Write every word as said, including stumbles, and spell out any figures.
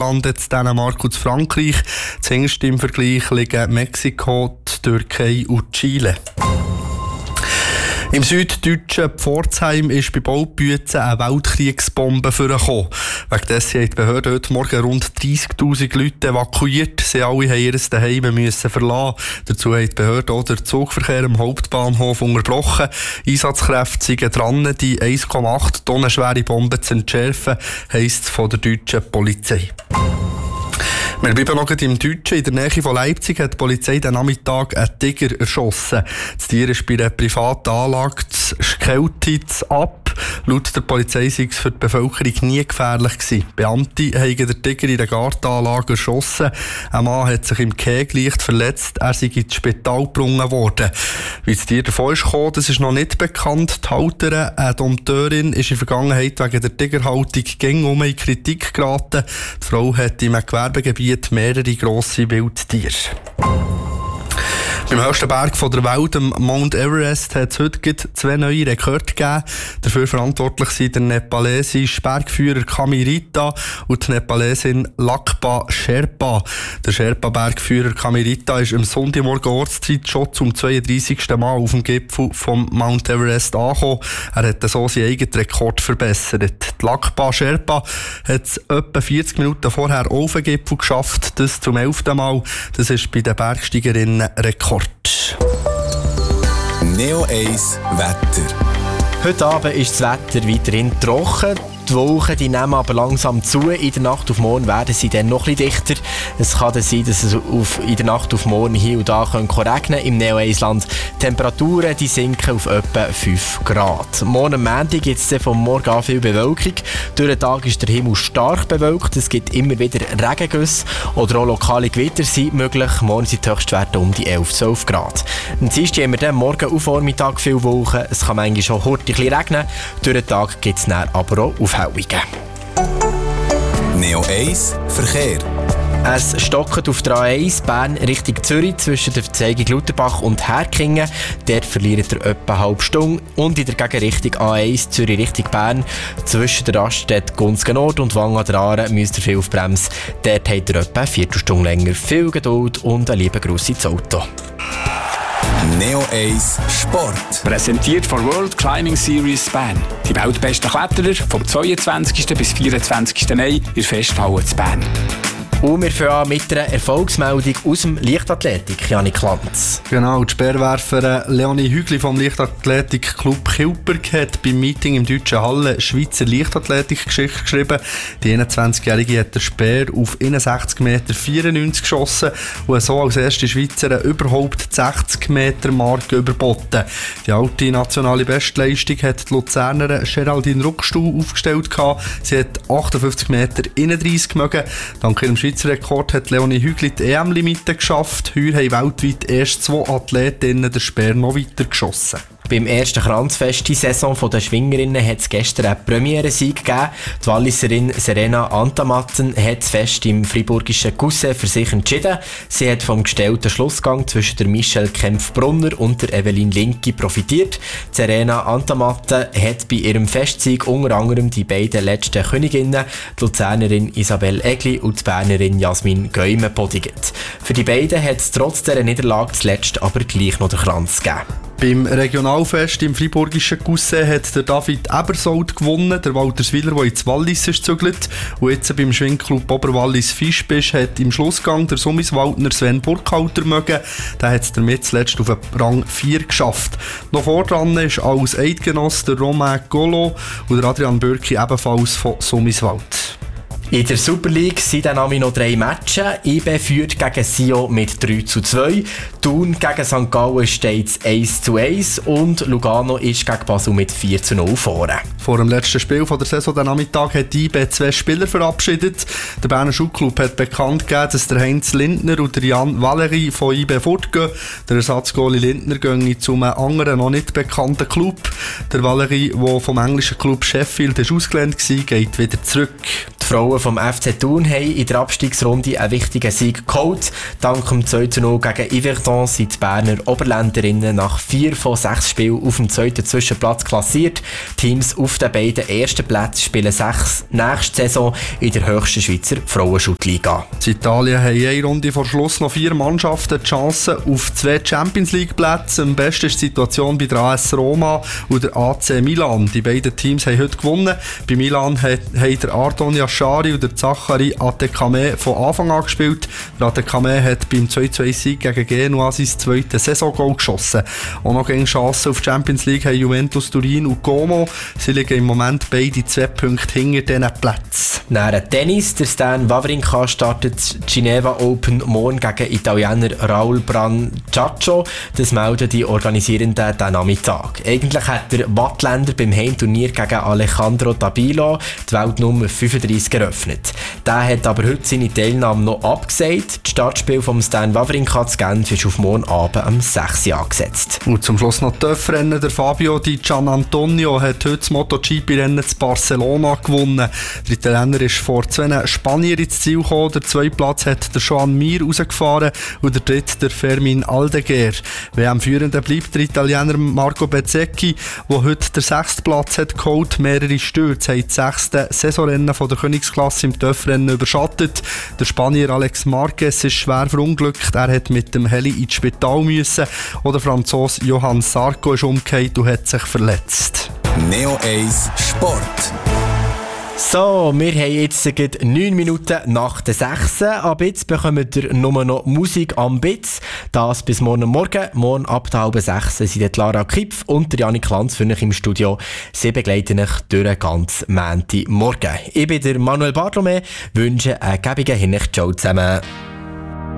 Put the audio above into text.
Niederlande, das Dänemark und das Frankreich. Zuerst im Vergleich liegen Mexiko, die Türkei und Chile. Im süddeutschen Pforzheim ist bei Baubützen eine Weltkriegsbombe vorgekommen. Wegen dessen haben die Behörden heute Morgen rund dreissigtausend Leute evakuiert. Sie alle mussten ihr Zuhause müssen verlassen. Dazu haben die Behörden auch den Zugverkehr am Hauptbahnhof unterbrochen. Einsatzkräfte sind dran, die eins Komma acht Tonnen schwere Bombe zu entschärfen, heisst es von der deutschen Polizei. Wir bleiben noch im Deutschen. In der Nähe von Leipzig hat die Polizei den Nachmittag einen Tiger erschossen. Das Tier ist bei einer privaten Anlage zu Skeltitz ab. Laut der Polizei sei es für die Bevölkerung nie gefährlich gewesen. Beamte haben den Tiger in der Gartenanlage erschossen. Ein Mann hat sich im Kehricht leicht verletzt. Er sei ins Spital gebracht worden. Wie das Tier davon ist gekommen, das ist noch nicht bekannt. Die Halterin, eine Dompteurin, ist in der Vergangenheit wegen der Tigerhaltung gängig in Kritik geraten. Die Frau hat im Gewerbegebiet mehrere grosse Wildtiere. Beim höchsten Berg der Welt, dem Mount Everest, hat es heute zwei neue Rekorde gegeben. Dafür verantwortlich sind der nepalesische Bergführer Kamirita und die Nepalesin Lakpa Sherpa. Der Sherpa-Bergführer Kamirita ist am Sonntagmorgen Ortszeit schon zum zweiunddreissigsten Mal auf dem Gipfel vom Mount Everest angekommen. Er hat so seinen eigenen Rekord verbessert. Die Lakpa Sherpa hat es etwa vierzig Minuten vorher auf den Gipfel geschafft, das zum elften Mal. Das ist bei den Bergsteigerinnen Rekord. Neo eins Wetter. Heute Abend ist das Wetter weiterhin trocken. Die Wolken die nehmen aber langsam zu. In der Nacht auf morgen werden sie dann noch etwas dichter. Es kann dann sein, dass es auf, in der Nacht auf morgen hier und da regnen kann im Neo eins Land. Die Temperaturen die sinken auf etwa fünf Grad. Morgen am Montag gibt es von morgen an viel Bewölkung. Durch den Tag ist der Himmel stark bewölkt. Es gibt immer wieder Regengüsse oder auch lokale Gewitter sind möglich. Morgen sind die Höchstwerte um die elf bis zwölf Grad. Am Dienstag haben wir dann morgen auf Vormittag viel Wolken. Es kann manchmal schon hurtig regnen. Durch den Tag gibt es dann aber auch Aufhellungen. Neo eins Verkehr. Es stockt auf der A eins Bern Richtung Zürich zwischen der Verzeigung Lutherbach und Herkingen. Dort verliert ihr etwa eine halbe Stunde. Und in der Gegenrichtung A eins Zürich Richtung Bern zwischen der Raststätte Gunzgen Nord und Wang an der Aare müsst ihr viel aufbremsen. Dort habt ihr etwa eine Viertelstunde länger. Viel Geduld und einen lieben Gruss ins Auto. Neo eins Sport. Präsentiert von World Climbing Series Bern. Die weltbesten Kletterer vom zweiundzwanzigsten bis vierundzwanzigsten Mai in der Festhalle zu Bern. Und wir fangen an mit einer Erfolgsmeldung aus dem Leichtathletik, Janik Lanz. Genau, die Speerwerferin Leonie Hügli vom Leichtathletik-Club Kilberg hat beim Meeting im Deutschen Halle Schweizer Leichtathletik-Geschichte geschrieben. Die einundzwanzigjährige hat den Speer auf einundsechzig Meter vierundneunzig geschossen und so als erste Schweizerin überhaupt die sechzig Meter Marke überboten. Die alte nationale Bestleistung hat die Luzernerin Geraldine Ruckstuhl aufgestellt. Sie hat achtundfünfzig Meter einunddreißig mögen. Dank ihrem Schweizer Rekord hat Leonie Hügli die E M-Limite geschafft. Heuer haben weltweit erst zwei Athletinnen den Speer noch weiter geschossen. Beim ersten Kranzfest die Saison der Schwingerinnen hat es gestern einen Premierensieg gegeben. Die Walliserin Serena Antamatten hat das Fest im friburgischen Gousset für sich entschieden. Sie hat vom gestellten Schlussgang zwischen der Michelle Kempf-Brunner und der Evelyn Linke profitiert. Die Serena Antamatten hat bei ihrem Festsieg unter anderem die beiden letzten Königinnen, die Luzernerin Isabelle Egli und die Bernerin Jasmin Geume podigt. Für die beiden hat es trotz dieser Niederlage zuletzt aber gleich noch den Kranz gegeben. Beim Regionalfest im friburgischen Gousset hat der David Ebersold gewonnen, der Walterswiller, der ins Wallis ist gezügelt. Und jetzt beim Schwingclub Oberwallis Fischbisch hat im Schlussgang der Summiswaldner Sven Burkhalter mögen. Der hat es damit zuletzt auf Rang vier geschafft. Noch vor dran ist als Eidgenoss der Romain Golo und der Adrian Bürki ebenfalls von Summiswald. In der Super League sind dann noch drei Matches. I B führt gegen Sion mit drei zu zwei. Thun gegen Sankt Gallen steht es eins zu eins. Und Lugano ist gegen Basel mit vier zu null vorne. Vor dem letzten Spiel der Saison den Nachmittag hat die I B zwei Spieler verabschiedet. Der Berner Schulclub hat bekannt gegeben, dass der Heinz Lindner und der Jan Valery von I B fortgehen. Der Ersatzgoalie Lindner geht zu einem anderen, noch nicht bekannten Club. Der Valery, der vom englischen Club Sheffield ist ausgelernt war, geht wieder zurück. Die Frauen vom F C Thun haben in der Abstiegsrunde einen wichtigen Sieg geholt. Dank dem zwei zu null gegen Yverdon sind die Berner Oberländerinnen nach vier von sechs Spielen auf dem zweiten Zwischenplatz klassiert. Teams auf den beiden ersten Plätzen spielen sechs nächste Saison in der höchsten Schweizer Frauenschutliga. In Italien haben eine Runde vor Schluss noch vier Mannschaften die Chance auf zwei Champions League Plätze. Am besten ist die Situation bei der A S Roma und der A C Milan. Die beiden Teams haben heute gewonnen. Bei Milan haben der Ardon Yashari und der Zachary Atekame von Anfang an gespielt. Der Atekame hat beim zwei zu eins Sieg gegen Genua sein zweites Saisongoal geschossen. Auch noch gegen Chancen auf die Champions League haben Juventus Turin und Como. Sie liegen im Moment beide zwei Punkte hinter diesen Plätzen. Nach Tennis, der Stan Wawrinka startet die Geneva Open morgen gegen Italiener Raul Brancaccio. Das melden die Organisierenden diesen Nachmittag. Eigentlich hat der Wattländer beim Heimturnier gegen Alejandro Tabilo die Weltnummer fünfunddreissig eröffnet. Der hat aber heute seine Teilnahme noch abgesagt. Das Startspiel vom Stan Wawrinka zu Genf ist auf morgen Abend um sechs Uhr angesetzt. Und zum Schluss noch Töpfrennen. Der Fabio Di Gianantonio hat heute das MotoGP-Rennen zu Barcelona gewonnen. Der Italiener ist vor zwei Spaniern ins Ziel gekommen. Der zweite Platz hat der Joan Mir rausgefahren und der dritte der Fermin Aldeguer. W M-Führender bleibt der Italiener Marco Bezzecchi, der heute den sechsten Platz hat geholt. Mehrere Stürze haben das sechste Saisonrennen von der Königsklasse im Töpfrennen überschattet. Der Spanier Alex Marquez ist schwer verunglückt. Er hat mit dem Heli ins Spital müssen. Und der Franzose Johann Sarko ist umgekehrt und hat sich verletzt. Neo eins Sport. So, wir haben jetzt neun Minuten nach der sechs. Ab jetzt bekommt ihr nur noch Musik am Bitz. Das bis morgen Morgen. Morgen ab der halben sechs sind Lara Kipf und der Janik Lanz für euch im Studio. Sie begleiten euch durch den ganzen Montagmorgen. Ich bin der Manuel Bartolome, wünsche einen gäbigen Hinricht. Ciao zusammen.